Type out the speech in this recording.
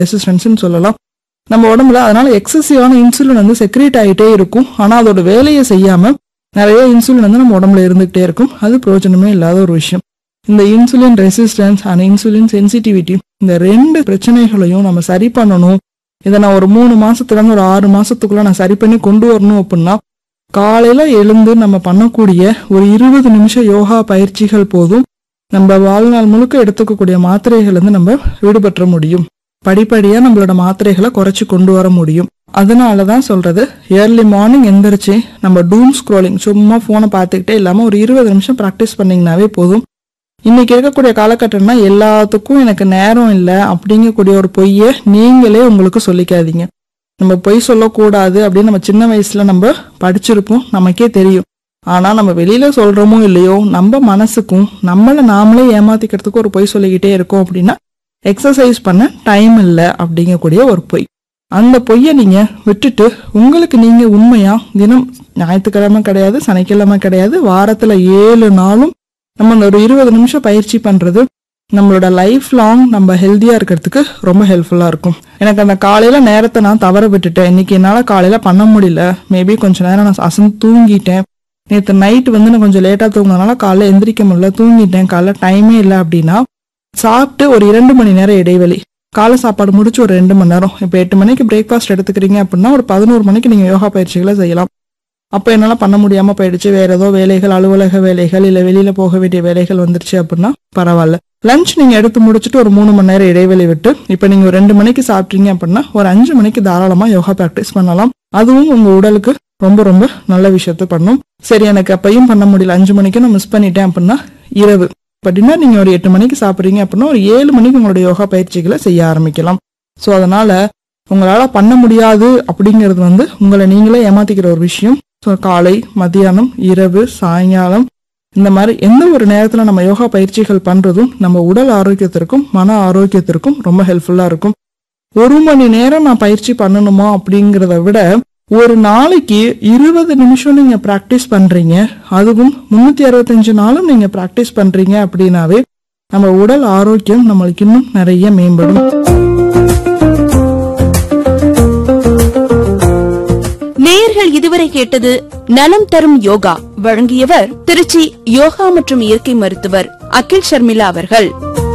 Resistance சொல்லலாம் நம்ம உடம்புல. அதனால எக்ஸசிவான இன்சுலின் வந்து செக்ரேட் ஆகிட்டே இருக்கும். ஆனா அதோட வேலையை செய்யாம நிறைய இன்சுலின் வந்து நம்ம உடம்புல இருந்துகிட்டே இருக்கும். அது பிரயோஜனமே இல்லாத ஒரு விஷயம். இந்த insulin resistance and insulin sensitivity இந்த 2 பிரச்சனைகளையும் நம்ம சரி பண்ணணும். இதை நான் ஒரு 3 மாசத்துல ஒரு 6 மாசத்துக்குள்ள நான் சரி பண்ணி கொண்டு வரணும் அப்படின்னா காலையில எழுந்து நம்ம பண்ணக்கூடிய ஒரு 20 நிமிஷம் யோகா பயிற்சிகள் போதும். நம்ம வாழ்நாள் முழுக்க எடுத்துக்கக்கூடிய மாத்திரைகள் வந்து நம்ம விடுபற்ற முடியும். படிப்படியா நம்மளோட மாத்திரைகளை குறைச்சி கொண்டு வர முடியும். அதனாலதான் சொல்றது, ஏர்லி மார்னிங் எந்திரிச்சு நம்ம டூம் ஸ்க்ரோலிங் சும்மா போனை பார்த்துக்கிட்டே இல்லாம ஒரு 20 நிமிஷம் ப்ராக்டிஸ் பண்ணீங்கன்னாவே போதும். இன்னைக்கு இருக்கக்கூடிய காலகட்டம்னா எல்லாத்துக்கும் எனக்கு நேரம் இல்லை அப்படிங்கக்கூடிய ஒரு பொய்யை நீங்களே உங்களுக்கு சொல்லிக்காதீங்க. நம்ம பொய் சொல்லக்கூடாது அப்படின்னு நம்ம சின்ன வயசுல நம்ம படிச்சிருப்போம், நமக்கே தெரியும். ஆனா நம்ம வெளியில சொல்றோமோ இல்லையோ நம்ம மனசுக்கும் நம்மளை நாமளே ஏமாத்திக்கிறதுக்கு ஒரு பொய் சொல்லிக்கிட்டே இருக்கோம். அப்படின்னா எக்ஸசைஸ் பண்ண டைம் இல்லை அப்படிங்கக்கூடிய ஒரு பொய். அந்த பொய்யை நீங்க விட்டுட்டு உங்களுக்கு நீங்க உண்மையா தினம் ஞாயிற்றுக்கிழமை கிடையாது, சனிக்கிழமை கிடையாது, வாரத்துல 7 நாளும் நம்ம அந்த ஒரு 20 நிமிஷம் பயிற்சி பண்றது நம்மளோட லைஃப் லாங் நம்ம ஹெல்த்தியா இருக்கிறதுக்கு ரொம்ப ஹெல்ப்ஃபுல்லா இருக்கும். எனக்கு அந்த காலையில நேரத்தை நான் தவற விட்டுட்டேன், இன்னைக்கு என்னால காலையில பண்ண முடியல, மேபி கொஞ்ச நேரம் நான் அசந்து தூங்கிட்டேன், நேற்று நைட் வந்து நான் கொஞ்சம் லேட்டா தூங்கினால காலைல எந்திரிக்க முடியல, தூங்கிட்டேன், காலைல டைமே இல்லை அப்படின்னா சாப்பிட்டு ஒரு 2 மணி நேரம் இடைவெளி, காலை சாப்பாடு முடிச்சு ஒரு 2 மணி நேரம், இப்போ 8 மணிக்கு பிரேக்ஃபாஸ்ட் எடுத்துக்கிறீங்க அப்படின்னா ஒரு 11 மணிக்கு நீங்க யோகா பயிற்சிகளை செய்யலாம். அப்போ என்னால பண்ண முடியாம போயிடுச்சு, வேற ஏதோ வேலைகள், அலுவலக வேலைகள், இல்ல வெளியில போக வேண்டிய வேலைகள் வந்துருச்சு அப்படின்னா பரவாயில்ல. லஞ்ச் நீங்க எடுத்து முடிச்சுட்டு ஒரு 3 மணி நேரம் இடைவெளி விட்டு இப்ப நீங்க ஒரு 2 மணிக்கு சாப்பிட்டீங்க அப்படின்னா ஒரு 5 மணிக்கு தாராளமா யோகா பிராக்டிஸ் பண்ணலாம். அதுவும் உங்க உடலுக்கு ரொம்ப ரொம்ப நல்ல விஷயத்த பண்ணும். சரி, எனக்கு அப்பையும் பண்ண முடியல, 5 மணிக்கு நான் மிஸ் பண்ணிட்டேன் அப்படின்னா இரவு இப்போ டின்னர் நீங்க ஒரு 8 மணிக்கு சாப்பிட்றீங்க அப்படின்னா ஒரு 7 மணிக்கு உங்களோட யோகா பயிற்சிகளை செய்ய ஆரம்பிக்கலாம். ஸோ அதனால உங்களால பண்ண முடியாது அப்படிங்கிறது வந்து உங்களை நீங்களே ஏமாத்திக்கிற ஒரு விஷயம். ஸோ காலை, மதியானம், இரவு, சாயங்காலம் இந்த மாதிரி எந்த ஒரு நேரத்துல நம்ம யோகா பயிற்சிகள் பண்றதும் நம்ம உடல் ஆரோக்கியத்திற்கும் மன ஆரோக்கியத்திற்கும் ரொம்ப ஹெல்ப்ஃபுல்லா இருக்கும். 1 மணி நேரம் நான் பயிற்சி பண்ணணுமா அப்படிங்கிறத விட ஒரு நாளைக்கு 20 நிமிஷம் நீங்க பிராக்டிஸ் பண்றீங்க, அதுவும் 365 நாளும் நீங்க பிராக்டிஸ் பண்றீங்க அப்படின்னாவே நம்ம உடல் ஆரோக்கியம் நம்மளுக்கு இன்னும் நிறைய மேம்படும். நேயர்கள் இதுவரை கேட்டது நலம் தரும் யோகா. வழங்கியவர் திருச்சி யோகா மற்றும் இயற்கை மருத்துவர் அகில் ஷர்மிளா அவர்கள்.